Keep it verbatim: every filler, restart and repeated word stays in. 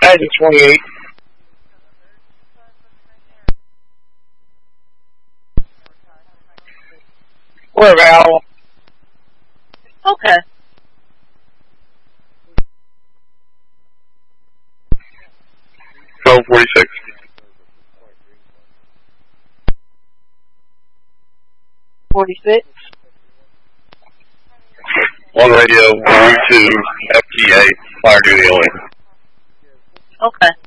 Imagine twenty-eight. We're available. Okay. twelve forty-six. forty-six. One radio, one two, F T A, fire duty only. Okay.